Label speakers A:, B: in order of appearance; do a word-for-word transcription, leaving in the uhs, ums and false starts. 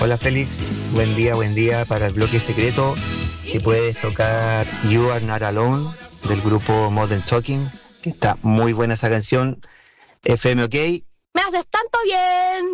A: Hola Félix, buen día, buen día para el bloque secreto que puedes tocar You Are Not Alone del grupo Modern Talking, que está muy buena esa canción. F M OK.
B: Me haces tanto bien.